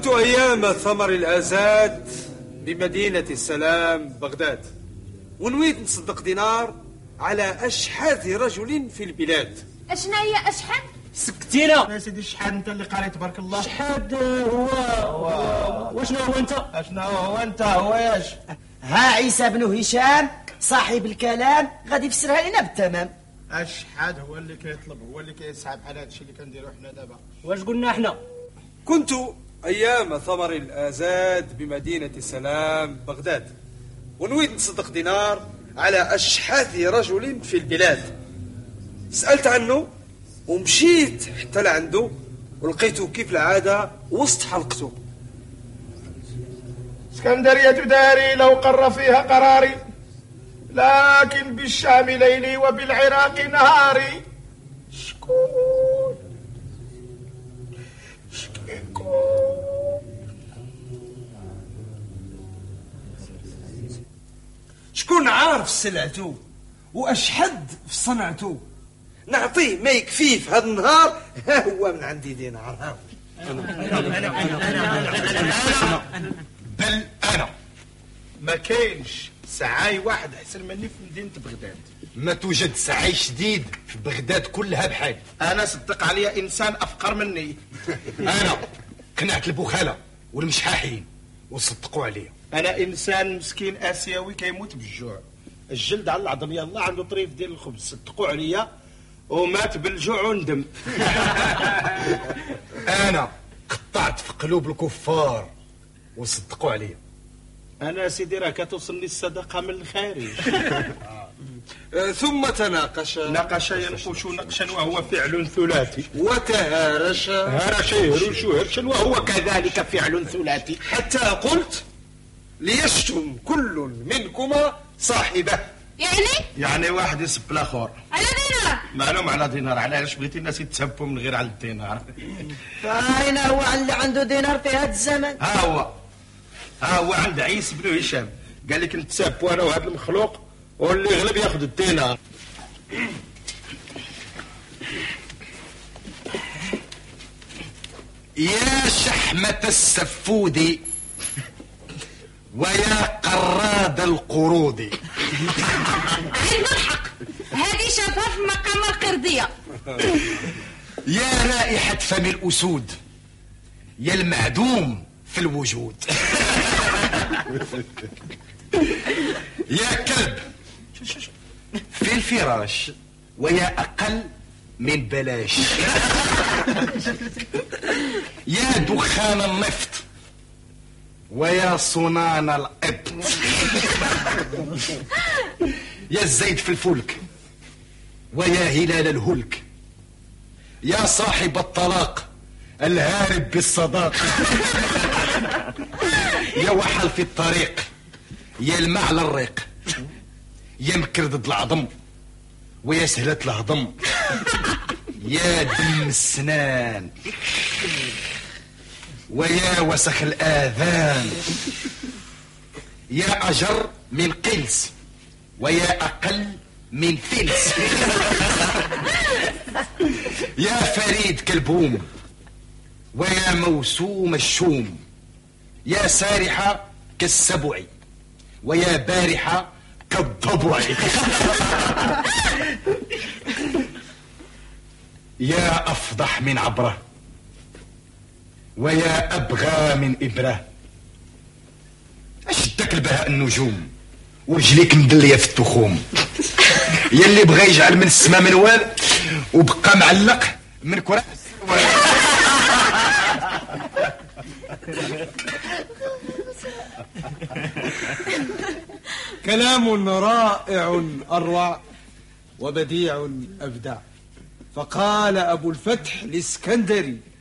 أيام ثمر الآزاد بمدينة السلام بغداد، ونويت نصدق دينار على أشحاذ رجل في البلاد. أشنا هي أشحاد؟ سكتينا يا سيدي الشحاد انت اللي قاري تبارك الله. شحاد هو واشنا هو انت؟ اشنا هو انت هو ايش؟ ها عيسى بن هشام صاحب الكلام غادي يفسرها لنا بالتمام. الشحاد هو اللي كيطلب، هو اللي كيسحب على هذا الشيء اللي كنديرو حنا دابا. واش قلنا احنا؟ كنت أيام ثمر الآزاد بمدينة السلام بغداد، ونويت نصدق دينار على أشحاذ رجل في البلاد. سألت عنه ومشيت حتى لعنده، ولقيته كيف العادة وسط حلقته. اسكندرية داري لو قر فيها قراري، لكن بالشام ليلي وبالعراق نهاري. شكون شكون عارف سلعته وأشحد في صنعته، نعطيه ما يكفيه في هذا النهار. ها هو من عندي دينار. ها بل انا ما كاينش سعاي واحد احسن مني في مدينة بغداد. ما توجد سعي شديد في بغداد كلها بحالي. انا صدق عليا انسان افقر مني. انا قنعت البخالة والمشحاحين وصدقوا عليا. انا انسان مسكين اسيوي كيموت بالجوع، الجلد على العظم يلا عنده طريف ديال الخبز، صدقوا عليا ومات بالجوع وندم. انا قطعت في قلوب الكفار وصدقوا عليا. انا سيدي راه كتوصلني الصدقه من الخارج. ثم تناقش نقش ينقش نقشا وهو فعل ثلاثي، وتهارش هرش يهرش هرشا وهو كذلك فعل ثلاثي، حتى قلت ليشتم كل منكما صاحبه. يعني واحد يسب الاخر على دينار. معلوم على دينار. علاش بغيتي الناس يتسبوا من غير على الدينار؟ فاين هو اللي عنده دينار في هذا الزمن؟ ها هو عند عيسى بن هشام قال لك نتسابوا انا وهذا المخلوق واللي يغلب ياخذ الدينار. يا شحمة السفود ويا قراد القرود. عنده الحق، هذه شافها في مقام القردية. يا رائحة فم الأسود، يا المعدوم في الوجود. يا كلب في الفراش ويا أقل من بلاش. يا دخان النفط ويا صنان القط. يا الزيت في الفلك ويا هلال الهلك. يا صاحب الطلاق الهارب بالصداق. يا وحل في الطريق، يا المعلى الريق، يا مكر ضد العظم ويا سهلة الهضم. يا دم السنان ويا وسخ الآذان. يا أجر من قلس ويا أقل من فلس. يا فريد كالبوم ويا موسوم الشوم. يا سارحة كالسبع ويا بارحة كالضبع. يا أفضح من عبره ويا أبغى من إبره. أشدك البهاء النجوم ورجليك مدلية في التخوم. يلي بغى يجعل من السما منوال وبقى معلق من كرة. كلام رائع أروع وبديع أبدع. فقال أبو الفتح الإسكندري